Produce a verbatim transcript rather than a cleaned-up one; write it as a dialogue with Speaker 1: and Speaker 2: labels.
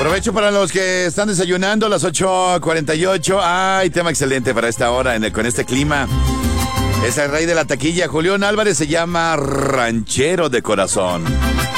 Speaker 1: Aprovecho para los que están desayunando a las ocho cuarenta y ocho. Ay, tema excelente para esta hora en el, con este clima. Es el rey de la taquilla, Julián Álvarez, se llama Ranchero de Corazón.